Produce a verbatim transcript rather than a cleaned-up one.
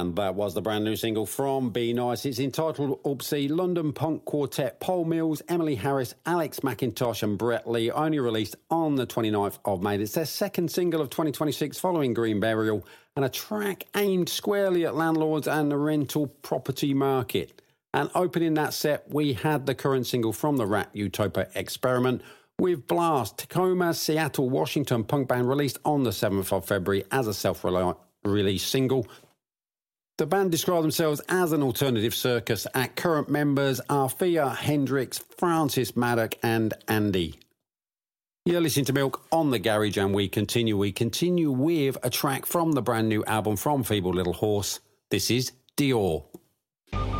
And that was the brand new single from Be Nice. It's entitled Oopsie. London punk quartet Paul Mills, Emily Harris, Alex McIntosh and Brett Lee, only released on the twenty-ninth of May. It's their second single of twenty twenty-six following Green Burial, and a track aimed squarely at landlords and the rental property market. And opening that set, we had the current single from the Rat Utopia Experiment with Blast, Tacoma, Seattle, Washington punk band, released on the seventh of February as a self-release single. The band describe themselves as an alternative circus act. Current members are Thea, Hendrix, Francis Maddock and Andy. You're listening to Milk on the Garage, and we continue. We continue with a track from the brand new album from Feeble Little Horse. This is Dior.